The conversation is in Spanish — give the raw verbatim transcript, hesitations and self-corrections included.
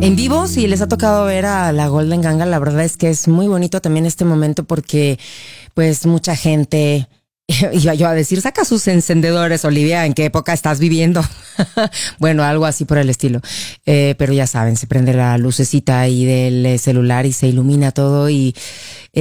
En vivo, si les ha tocado ver a la Golden Ganga, la verdad es que es muy bonito también este momento porque pues mucha gente, iba yo a decir, saca sus encendedores, Olivia, ¿en qué época estás viviendo? Bueno, algo así por el estilo. Eh, pero ya saben, se prende la lucecita ahí del celular y se ilumina todo y